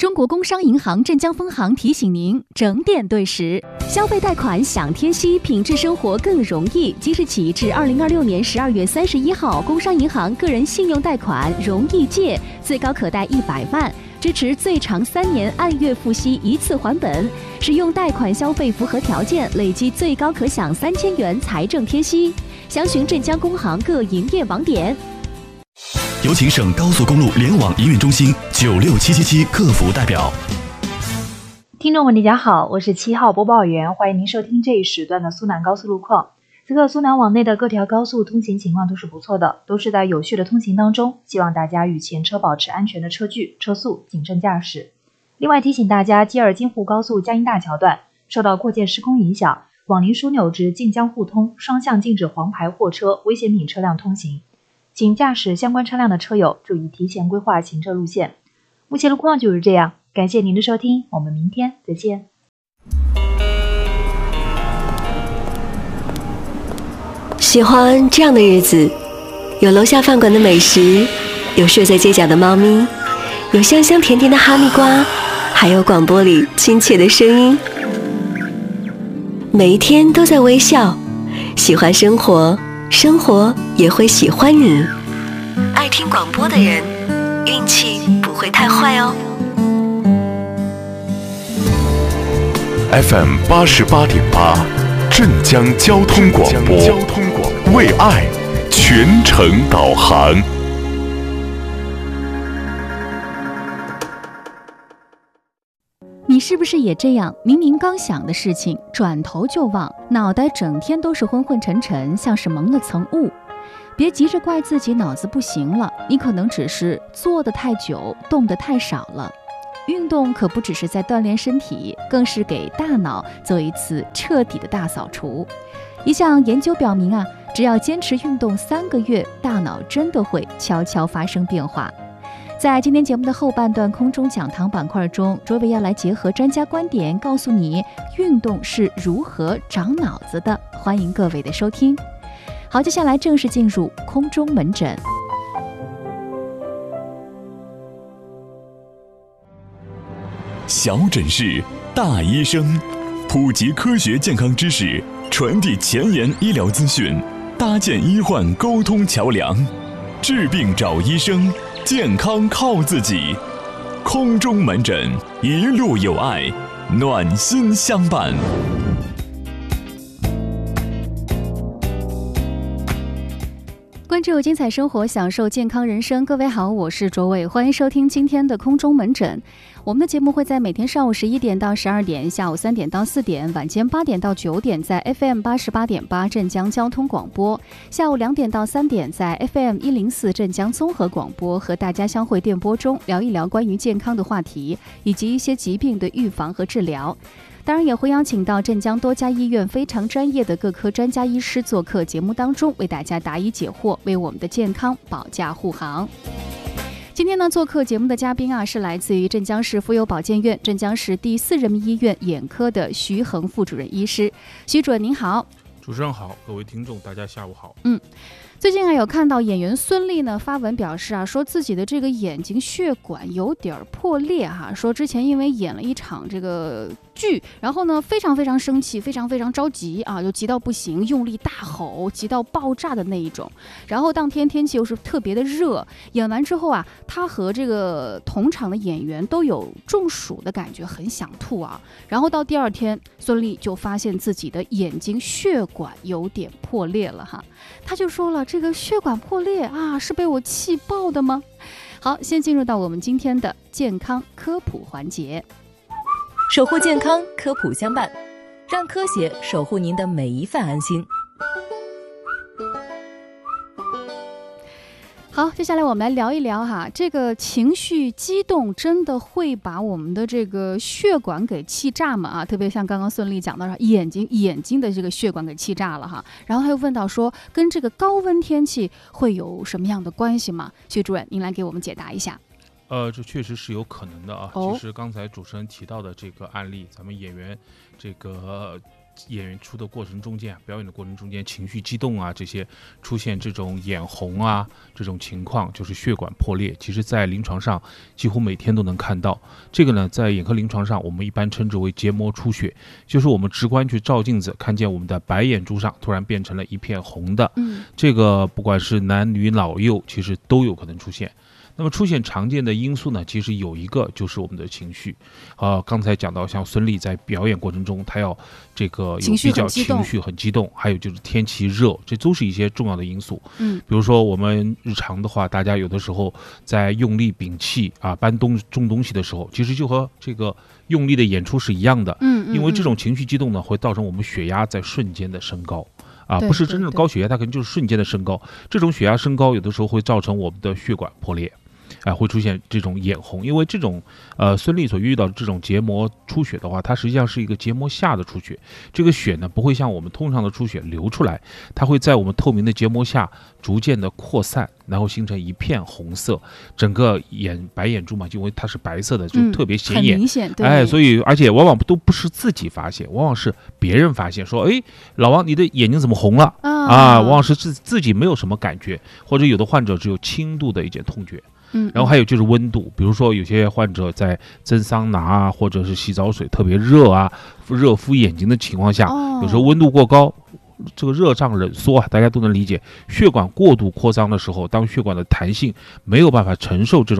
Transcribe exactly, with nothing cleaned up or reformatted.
中国工商银行镇江分行提醒您整点对时，消费贷款享贴息，品质生活更容易。即日起至二零二六年十二月三十一号，工商银行个人信用贷款容易借，最高可贷一百万，支持最长三年按月付息一次还本。使用贷款消费符合条件，累计最高可享三千元财政贴息。详询镇江工行各营业网点。 有请省高速公路联网营运中心九六七七七客服代表。 听众们大家好，我是七号播报员，欢迎您收听这一时段的苏南高速路况。此刻苏南网内的各条高速通行情况都是不错的，都是在有序的通行当中，希望大家与前车保持安全的车距、车速，谨慎驾驶。另外提醒大家，吉尔京沪高速嘉应大桥段受到过界施工影响，广陵枢纽至晋江互通双向禁止黄牌货车、危险品车辆通行，请驾驶相关车辆的车友注意提前规划行车路线。目前路况就是这样，感谢您的收听，我们明天再见。 喜欢这样的日子，有楼下饭馆的美食，有睡在街角的猫咪，有香香甜甜的哈密瓜，还有广播里亲切的声音。每一天都在微笑，喜欢生活，生活也会喜欢你。爱听广播的人，运气不会太坏哦。 F M 八十八点八，镇江交通广播，为爱全程导航。 你是不是也这样？明明刚想的事情，转头就忘，脑袋整天都是昏昏沉沉，像是蒙了层雾。别急着怪自己脑子不行了，你可能只是坐得太久，动得太少了。运动可不只是在锻炼身体，更是给大脑做一次彻底的大扫除。一项研究表明啊，只要坚持运动三个月，大脑真的会悄悄发生变化。在今天节目的后半段空中讲堂板块中，卓伟要来结合专家观点，告诉你运动是如何长脑子的。欢迎各位的收听。好，接下来正式进入空中门诊。 小诊室，大医生，普及科学健康知识，传递前沿医疗资讯，搭建医患沟通桥梁。治病找医生，健康靠自己。空中门诊，一路有爱，暖心相伴。 关注精彩生活，享受健康人生。各位好，我是卓伟，欢迎收听今天的空中门诊。我们的节目会在每天上午十一点到十二点，下午三点到四点，晚间八点到九点在 F M 八十八点八镇江交通广播，下午两点到三点在 F M 一零四镇江综合广播，和大家相会电波中聊一聊关于健康的话题，以及一些疾病的预防和治疗。当然也会邀请到镇江多家医院非常专业的各科专家医师做客节目当中，为大家答疑解惑，为我们的健康保驾护航。今天呢，做客节目的嘉宾啊，是来自于镇江市妇幼保健院镇江市第四人民医院眼科的徐恒副主任医师。徐主任您好。 主持人好，各位听众大家下午好。 嗯，最近啊有看到演员孙俪呢发文表示啊，说自己的这个眼睛血管有点破裂哈、啊，说之前因为演了一场这个剧，然后呢非常非常生气，非常非常着急啊，就急到不行，用力大吼，急到爆炸的那一种。然后当天天气又是特别的热，演完之后啊，他和这个同场的演员都有中暑的感觉，很想吐啊。然后到第二天，孙俪就发现自己的眼睛血管有点破裂了哈，他就说了，这个血管破裂啊，是被我气爆的吗？好，先进入到我们今天的健康科普环节。 守护健康，科普相伴，让科学守护您的每一份安心。 好，接下来我们来聊一聊哈，这个情绪激动真的会把我们的这个血管给气炸吗？啊，特别像刚刚孙俪讲到眼睛眼睛的这个血管给气炸了哈。然后他又问到说，跟这个高温天气会有什么样的关系吗？徐主任，您来给我们解答一下。 呃，这确实是有可能的啊。 哦、 其实刚才主持人提到的这个案例，咱们演员这个演员出的过程中间，表演的过程中间，情绪激动啊，这些出现这种眼红啊这种情况，就是血管破裂。其实，在临床上几乎每天都能看到。这个呢，在眼科临床上，我们一般称之为结膜出血，就是我们直观去照镜子，看见我们的白眼珠上突然变成了一片红的。 嗯， 这个不管是男女老幼，其实都有可能出现。那么出现常见的因素呢，其实有一个就是我们的情绪。呃，刚才讲到像孙俪在表演过程中，她要这个有比较情绪很激动，还有就是天气热，这都是一些重要的因素。 嗯， 比如说我们日常的话，大家有的时候在用力摒弃啊搬东重东西的时候，其实就和这个用力的演出是一样的。 嗯，嗯， 因为这种情绪激动呢，会造成我们血压在瞬间的升高。啊， 对不是真正的对高血压，它可能就是瞬间的升高。这种血压升高，有的时候会造成我们的血管破裂。啊，会出现这种眼红，因为这种呃孙俪所遇到的这种结膜出血的话，它实际上是一个结膜下的出血。这个血呢不会像我们通常的出血流出来，它会在我们透明的结膜下逐渐的扩散，然后形成一片红色，整个眼白眼珠嘛，因为它是白色的，就特别显眼， 嗯、很明显，对， 哎，所以而且往往都不是自己发现，往往是别人发现，说，哎，老王你的眼睛怎么红了啊？啊往往是自自己没有什么感觉，或者有的患者只有轻度的一点痛觉。 嗯， 然后还有就是温度，比如说有些患者在蒸桑拿啊，或者是洗澡水特别热啊，热敷眼睛的情况下， 哦、 有时候温度过高，这个热胀冷缩啊，大家都能理解。血管过度扩张的时候，当血管的弹性没有办法承受这种